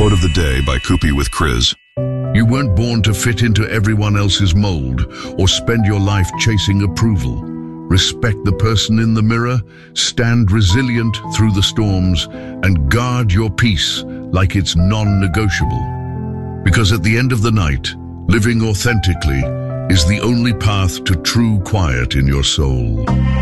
Quote of the day by Kupi with Kriz. You weren't born to fit into everyone else's mold or spend your life chasing approval. Respect the person in the mirror, stand resilient through the storms, and guard your peace like it's non-negotiable. Because at the end of the night, living authentically is the only path to true quiet in your soul.